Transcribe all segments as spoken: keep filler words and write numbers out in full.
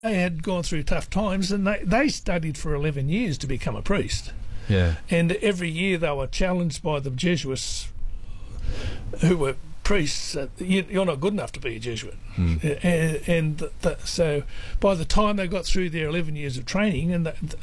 they had gone through tough times, and they, they studied for eleven years to become a priest. Yeah. And every year they were challenged by the Jesuits who were priests. Uh, you, you're not good enough to be a Jesuit. Mm. Uh, and and the, the, so by the time they got through their eleven years of training, and the, the,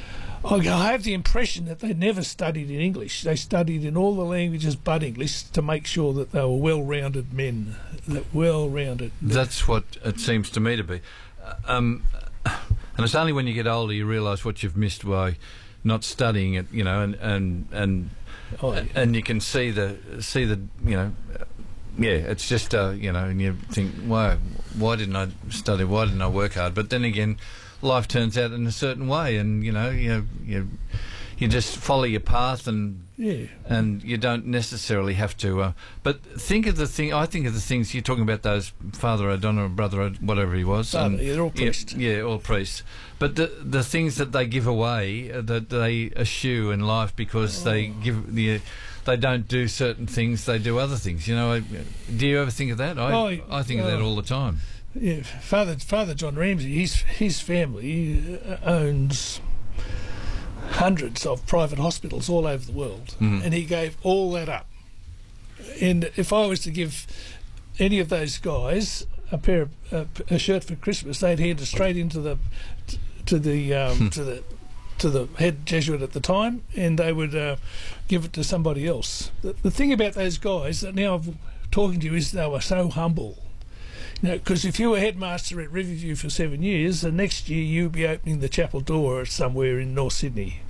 I have the impression that they never studied in English. They studied in all the languages but English to make sure that they were well-rounded men, that well-rounded. That's what it seems to me to be. Um, and it's only when you get older you realise what you've missed by not studying it, you know, and and and, Oh, yeah. and you can see the see the you know, yeah, it's just uh, you know, and you think, why why didn't I study? Why didn't I work hard? But then again, life turns out in a certain way, and you know, you you you just follow your path, and Yeah. and you don't necessarily have to. Uh, but think of the thing. I think of the things you're talking about. Those Father O'Donnell, or Brother, O- whatever he was. Father, and- yeah, they're all priests. Yeah, yeah, all priests. But the the things that they give away, uh, that they eschew in life because Oh. they give the. They don't do certain things; they do other things. You know, do you ever think of that? I Oh, I think of that oh. all the time. Yeah, Father Father John Ramsey, his his family uh, owns hundreds of private hospitals all over the world, Mm. and he gave all that up. And if I was to give any of those guys a pair of, uh, a shirt for Christmas, they'd hand it straight into the to the um, to the to the head Jesuit at the time, and they would uh, give it to somebody else. The, the thing about those guys that now I'm talking to you is they were so humble. You know, because if you were headmaster at Riverview for seven years, the next year you'd be opening the chapel door somewhere in North Sydney.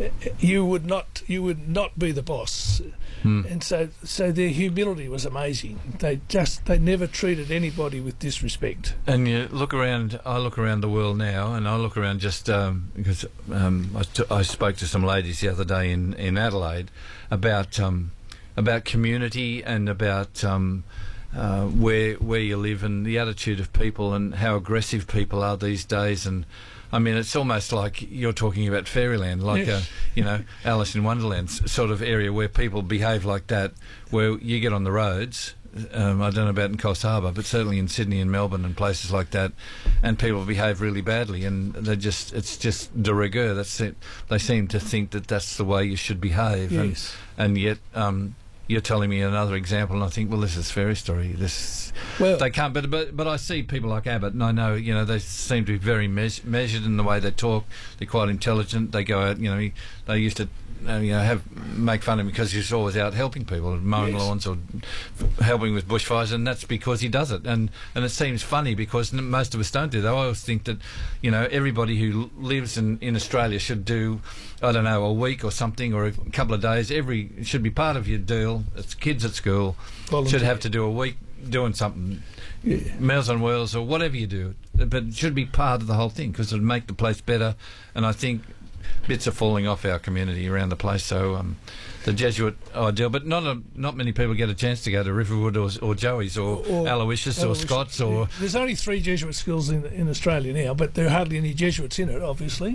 You would not, you would not be the boss. Hmm. And so, so their humility was amazing. They just, they never treated anybody with disrespect. And you look around. I look around the world now, and I look around just um, because um, I, t- I spoke to some ladies the other day in in Adelaide about um, about community and about. Um, Uh, where where you live and the attitude of people and how aggressive people are these days. And I mean, it's almost like you're talking about fairyland, like Yes. a, you know, Alice in Wonderland s- sort of area where people behave like that, where you get on the roads. Um, I don't know about in Coast Harbour, but certainly in Sydney and Melbourne and places like that, and people behave really badly, and they just it's just de rigueur. That's it. They seem to think that that's the way you should behave, Yes. and and yet. Um, You're telling me another example, and I think, well, this is fairy story. This Well, they can't, but but but I see people like Abbott, and I know, you know, they seem to be very meas- measured in the way they talk. They're quite intelligent. They go out, you know, he, they used to, uh, you know, have make fun of him because he's always out helping people, mowing Yes. lawns or f- helping with bushfires, and that's because he does it. And and it seems funny because n- most of us don't do that. I always think that, you know, everybody who l- lives in in Australia should do. I don't know, a week or something, or a couple of days. Every it should be part of your deal. It's kids at school Volunteer. should have to do a week doing something, Yeah. Meals on Wheels or whatever you do. But it should be part of the whole thing because it'll make the place better. And I think bits are falling off our community around the place. So um, the Jesuit ideal, but not a, not many people get a chance to go to Riverwood or, or Joey's or, Or- Aloysius or Aloysius. Scott's or. There's only three Jesuit schools in in Australia now, but there are hardly any Jesuits in it, obviously.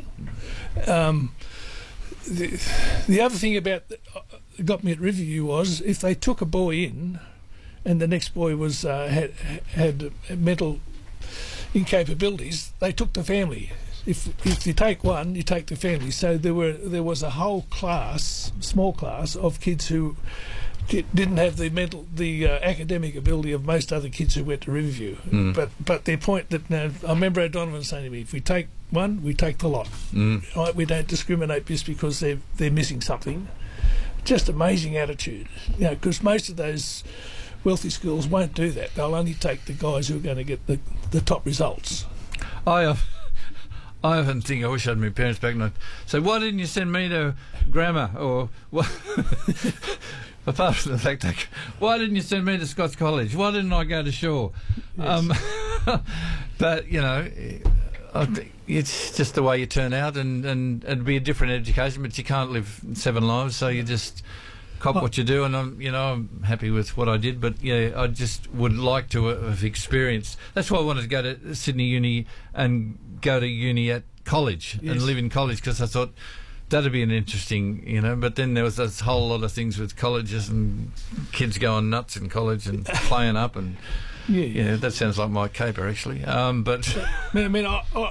Um, the, the other thing about uh, got me at Riverview was if they took a boy in, and the next boy was uh, had had mental incapabilities, they took the family. If if you take one, you take the family. So there were there was a whole class, small class of kids who di- didn't have the mental, the uh, academic ability of most other kids who went to Riverview. Mm. But but their point that now, I remember O'Donovan saying to me, if we take one, we take the lot. Mm. Right? We don't discriminate just because they're they're missing something. Just amazing attitude, you know, because most of those wealthy schools won't do that. They'll only take the guys who are going to get the the top results. I uh, I often think I wish I had my parents back and I'd say, why didn't you send me to grammar? Or what? Apart from the fact that, why didn't you send me to Scots College? Why didn't I go to Shaw? Yes. Um, but, you know, I think it's just the way you turn out, and, and it'd be a different education, but you can't live seven lives, so you just cop what you do, and I'm, you know, I'm happy with what I did, but yeah, I just would like to have experienced. That's why I wanted to go to Sydney Uni and go to uni at college Yes. and live in college, because I thought that'd be an interesting, you know. But then there was this whole lot of things with colleges and kids going nuts in college and playing up, and Yeah, yeah, that sounds like my caper actually. Um, but I mean, I, I,